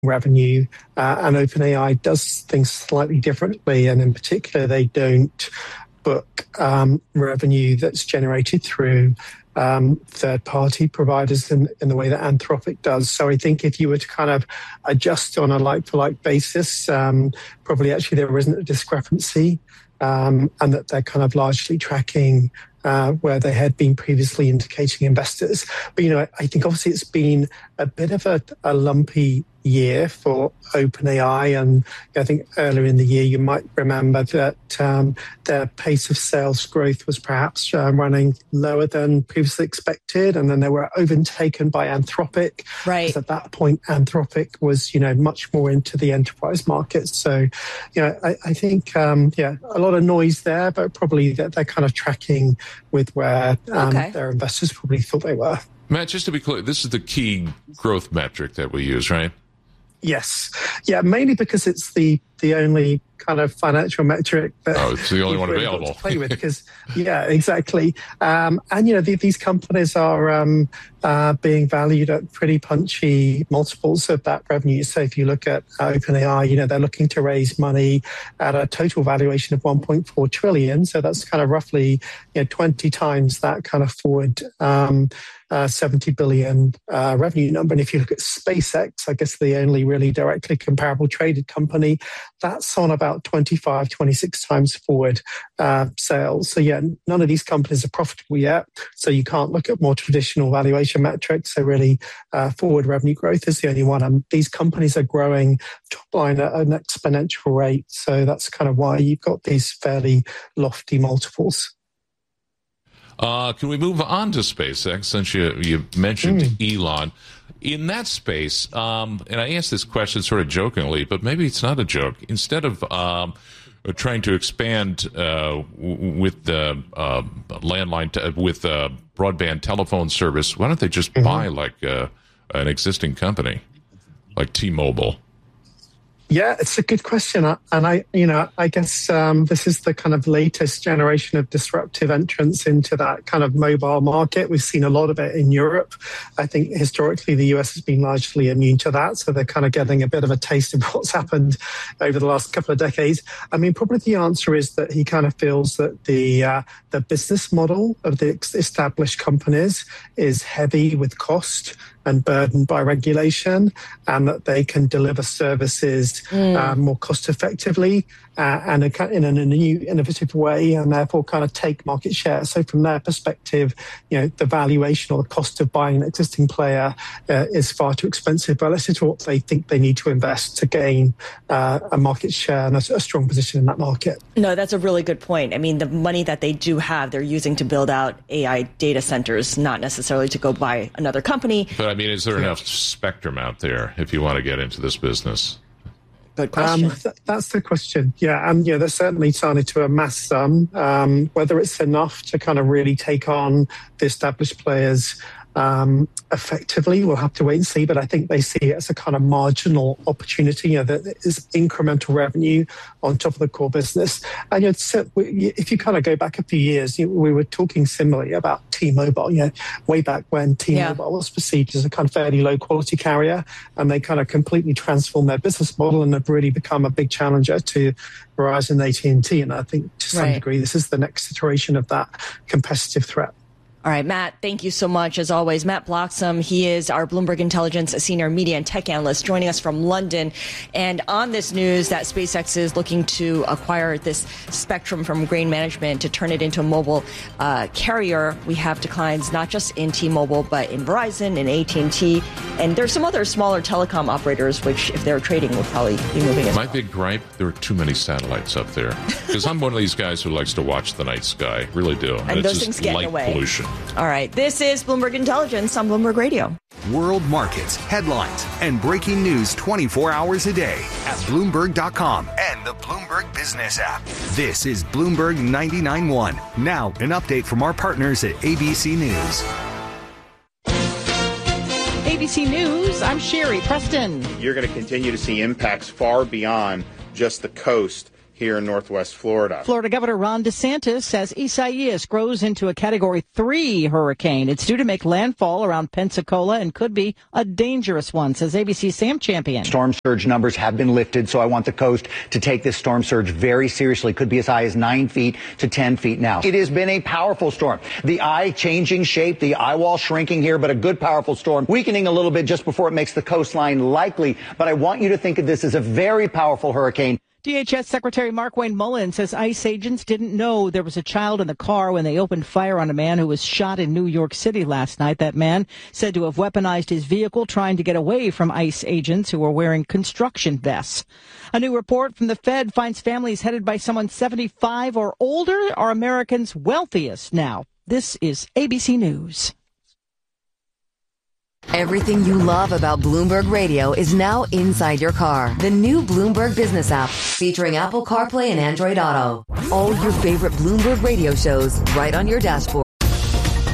revenue, and OpenAI does things slightly differently. And in particular, they don't book revenue that's generated through third-party providers in the way that Anthropic does. So I think if you were to kind of adjust on a like-for-like basis, probably actually there isn't a discrepancy, and that they're kind of largely tracking where they had been previously indicating investors. But, I think obviously it's been a bit of a lumpy year for OpenAI, and I think earlier in the year you might remember that their pace of sales growth was perhaps running lower than previously expected, and then they were overtaken by Anthropic. Right. Because at that point, Anthropic was much more into the enterprise market. So, I think a lot of noise there, but probably that they're kind of tracking with where their investors probably thought they were. Matt, just to be clear, this is the key growth metric that we use, right? Yes. Yeah, mainly because it's the only kind of financial metric that it's the only one available to play with. Because, yeah, exactly. And these companies are being valued at pretty punchy multiples of that revenue. So if you look at OpenAI, they're looking to raise money at a total valuation of 1.4 trillion. So that's kind of roughly 20 times that kind of forward 70 billion revenue number. And if you look at SpaceX, I guess the only really directly comparable traded company, that's on about 25, 26 times forward sales. So yeah, none of these companies are profitable yet. So you can't look at more traditional valuation metrics. So really forward revenue growth is the only one. And these companies are growing top line at an exponential rate. So that's kind of why you've got these fairly lofty multiples. Can we move on to SpaceX, since you mentioned Elon? In that space, and I asked this question sort of jokingly, but maybe it's not a joke. Instead of trying to expand with the landline, with broadband telephone service, why don't they just buy like an existing company, like T-Mobile? Yeah, it's a good question. And I guess this is the kind of latest generation of disruptive entrants into that kind of mobile market. We've seen a lot of it in Europe. I think historically the US has been largely immune to that. So they're kind of getting a bit of a taste of what's happened over the last couple of decades. I mean, probably the answer is that he kind of feels that the business model of the established companies is heavy with cost and burdened by regulation, and that they can deliver services more cost effectively and in a new innovative way, and therefore kind of take market share. So from their perspective, the valuation or the cost of buying an existing player is far too expensive relative to what they think they need to invest to gain a market share and a strong position in that market. No, that's a really good point. I mean, the money that they do have, they're using to build out AI data centers, not necessarily to go buy another company. But I mean, is there enough spectrum out there if you want to get into this business? Good question. That's the question. Yeah, and they're certainly starting to amass some. Whether it's enough to kind of really take on the established players effectively, we'll have to wait and see. But I think they see it as a kind of marginal opportunity, that is incremental revenue on top of the core business. And if you kind of go back a few years, we were talking similarly about T-Mobile, way back when T-Mobile was perceived as a kind of fairly low quality carrier, and they kind of completely transformed their business model and have really become a big challenger to Verizon and AT&T. And I think to some degree, this is the next iteration of that competitive threat. All right, Matt, thank you so much. As always, Matt Bloxham, he is our Bloomberg Intelligence senior media and tech analyst, joining us from London. And on this news that SpaceX is looking to acquire this spectrum from Grain Management to turn it into a mobile carrier, we have declines not just in T-Mobile, but in Verizon and AT&T. And there's some other smaller telecom operators, which if they're trading, will probably be moving as well. My big gripe, there are too many satellites up there. Because I'm one of these guys who likes to watch the night sky, really do. And those things get in the way. Pollution. All right. This is Bloomberg Intelligence on Bloomberg Radio. World markets, headlines, and breaking news 24 hours a day at Bloomberg.com and the Bloomberg Business app. This is Bloomberg 99.1. Now, an update from our partners at ABC News. ABC News, I'm Sherry Preston. You're going to continue to see impacts far beyond just the coast here in Northwest Florida. Florida Governor Ron DeSantis says Isaias grows into a Category 3 hurricane. It's due to make landfall around Pensacola and could be a dangerous one, says ABC's Sam Champion. Storm surge numbers have been lifted, so I want the coast to take this storm surge very seriously. Could be as high as 9 feet to 10 feet now. It has been a powerful storm. The eye changing shape, the eye wall shrinking here, but a good powerful storm, weakening a little bit just before it makes the coastline likely. But I want you to think of this as a very powerful hurricane. DHS Secretary Mark Wayne Mullen says ICE agents didn't know there was a child in the car when they opened fire on a man who was shot in New York City last night. That man said to have weaponized his vehicle trying to get away from ICE agents who were wearing construction vests. A new report from the Fed finds families headed by someone 75 or older are Americans' wealthiest now. This is ABC News. Everything you love about Bloomberg Radio is now inside your car. The new Bloomberg Business app, featuring Apple CarPlay and Android Auto. All your favorite Bloomberg Radio shows right on your dashboard.